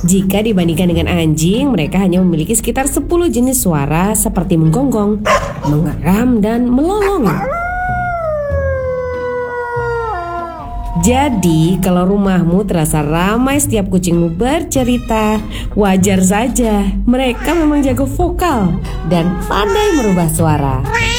Jika dibandingkan dengan anjing, mereka hanya memiliki sekitar 10 jenis suara seperti menggonggong, mengeram, dan melolong. Jadi, kalau rumahmu terasa ramai setiap kucingmu bercerita, wajar saja. Mereka memang jago vokal dan pandai merubah suara.